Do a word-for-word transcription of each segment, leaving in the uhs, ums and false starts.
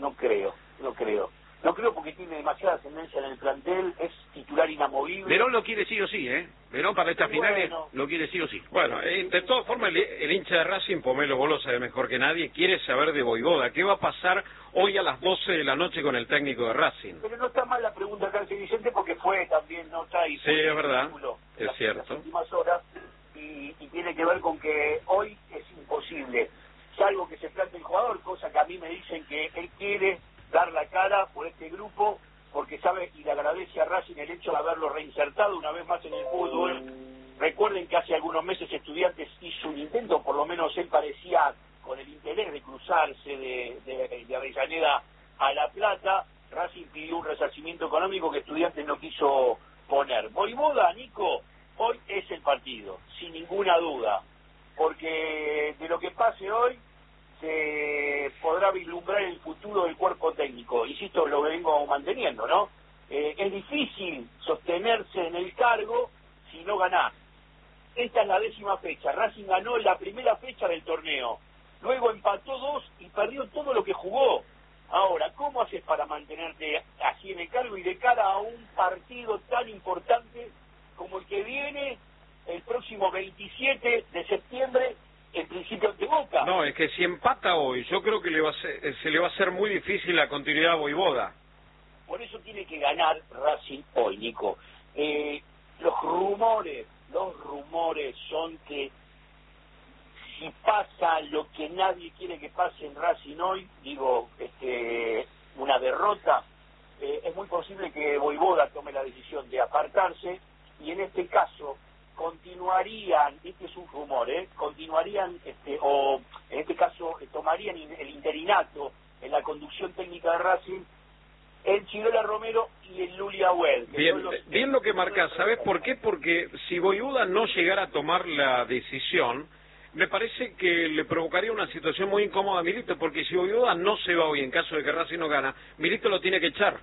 no creo, no creo. No creo porque tiene demasiada ascendencia en el plantel, es titular inamovible. Verón lo quiere sí o sí, ¿eh? Verón para estas finales bueno, lo quiere sí o sí. Bueno, eh, de todas formas, el, el hincha de Racing, Pomelo vos lo sabe mejor que nadie, quiere saber de Voivoda. ¿Qué va a pasar hoy a las doce de la noche con el técnico de Racing? Pero no está mal la pregunta acá de Vicente porque fue también nota y Sí, fue es verdad, en es las, cierto. las últimas horas y, y tiene que ver con que hoy es imposible, salvo que se plante el jugador, cosa que a mí me dicen que él quiere dar la cara por este grupo, porque sabe y le agradece a Racing el hecho de haberlo reinsertado una vez más en el fútbol. Recuerden que hace algunos meses Estudiantes hizo un intento, por lo menos él parecía con el interés de cruzarse de, de, de Avellaneda a La Plata. Racing pidió un resarcimiento económico que Estudiantes no quiso poner. Voivoda, Nico, hoy es el partido, sin ninguna duda, porque de lo que pase hoy se podrá vislumbrar el futuro del cuerpo técnico. Insisto, lo vengo manteniendo, ¿no? Eh, es difícil sostenerse en el cargo si no ganás. Esta es la décima fecha. Racing ganó la primera fecha del torneo. Luego empató dos y perdió todo lo que jugó. Ahora, ¿cómo haces para mantenerte así en el cargo y de cara a un partido tan importante como el que viene el próximo veintisiete de septiembre, en principio de Boca? No, es que si empata hoy, yo creo que le va a ser, se le va a hacer muy difícil la continuidad a Voivoda. Por eso tiene que ganar Racing hoy, Nico. Eh, los rumores, los rumores son que si pasa lo que nadie quiere que pase en Racing hoy, digo, este, una derrota, eh, es muy posible que Voivoda tome la decisión de apartarse y en este caso continuarían, este es un rumor, ¿eh? continuarían, este, o en este caso eh, tomarían el interinato en la conducción técnica de Racing el Chirola Romero y el Luli Agüed. Bien, los, bien lo que marcás, ¿sabés por qué? Porque si Voivoda no llegara a tomar la decisión, me parece que le provocaría una situación muy incómoda a Milito, porque si Voivoda no se va hoy en caso de que Racing no gana, Milito lo tiene que echar.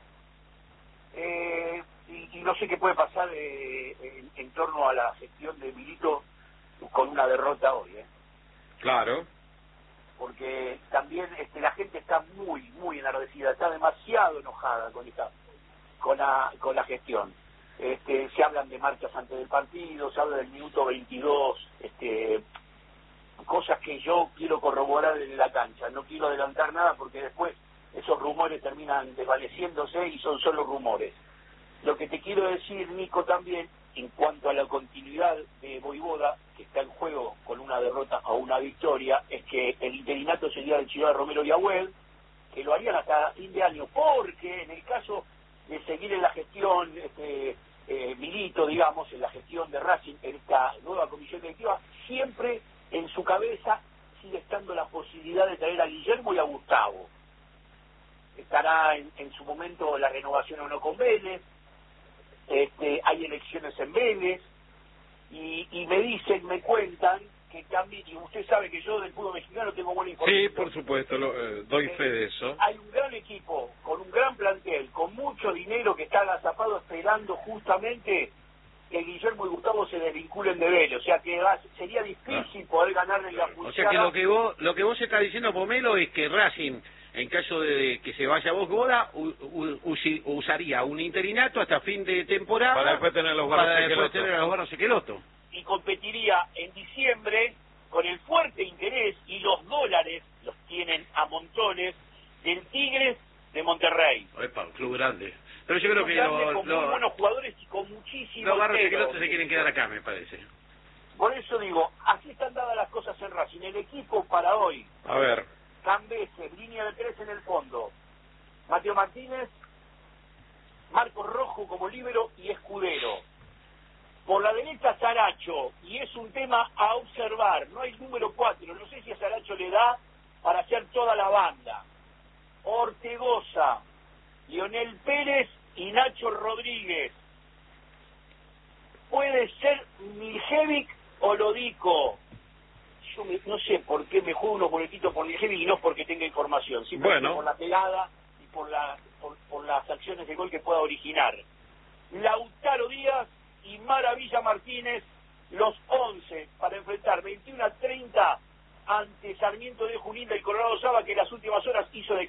Eh, y, y no sé qué puede pasar eh, en, en torno a la gestión de Milito con una derrota hoy, ¿eh? Claro. Porque también este, la gente está muy, muy enardecida, está demasiado enojada con esta, con la, con la gestión. Este, se hablan de marchas antes del partido, se habla del minuto veintidós, este, cosas que yo quiero corroborar en la cancha. No quiero adelantar nada porque después esos rumores terminan desvaneciéndose y son solo rumores. Lo que te quiero decir, Nico, también, en cuanto a la continuidad de Voivoda, que está en juego con una derrota o una victoria, es que el interinato sería del Chirola Romero y Agüed, que lo harían hasta fin de año, porque en el caso de seguir en la gestión, este, eh, Milito, digamos, en la gestión de Racing, en esta nueva comisión directiva, siempre en su cabeza sigue estando la posibilidad de traer a Guillermo y a Gustavo. Estará en, en su momento la renovación o no con Vélez, este, hay elecciones en Vélez, y, y me dicen, me cuentan, que también, y usted sabe que yo del fútbol mexicano tengo buena información. Sí, por supuesto, lo, eh, doy fe de eso. Hay un gran equipo, con un gran plantel, con mucho dinero que está agazapado esperando justamente que Guillermo y Gustavo se desvinculen de Vélez, o sea que va, sería difícil ah. poder ganarle la pulsada. O sea que lo que vos lo que vos estás diciendo, Pomelo, es que Racing, en caso de que se vaya Voivoda, usaría un interinato hasta fin de temporada para después tener los barros para después tener a los barros Sequeloto. Y competiría en diciembre con el fuerte interés, y los dólares los tienen a montones, del Tigres de Monterrey. Epa, un club grande. Pero yo creo que lo, los lo, muy buenos jugadores y con muchísimo los barros Sequeloto se quieren quedar acá, me parece. Por eso digo, así están dadas las cosas en Racing. El equipo para hoy: a ver, Cambese, línea de tres en el fondo, Mateo Martínez, Marcos Rojo como líbero y Escudero. Por la derecha Saracho, y es un tema a observar, no hay número cuatro, no sé si a Saracho le da para hacer toda la banda. Ortegoza, Lionel Pérez y Nacho Rodríguez. Puede ser Miljevic o Lodico. Yo me, no sé por qué me juego unos boletitos por Miljevic y no porque tenga información, simplemente bueno. por la pegada y por, la, por, por las acciones de gol que pueda originar. Lautaro Díaz y Maravilla Martínez, los once para enfrentar veintiuno a treinta ante Sarmiento de Junín del Colorado Saba, que en las últimas horas hizo de